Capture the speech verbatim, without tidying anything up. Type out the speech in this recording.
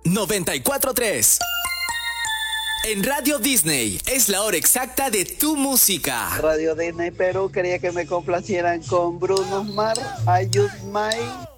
noventa y cuatro punto tres. En Radio Disney es la hora exacta de tu música. Radio Disney Perú quería que me complacieran con Bruno Mars, Ayud Mai.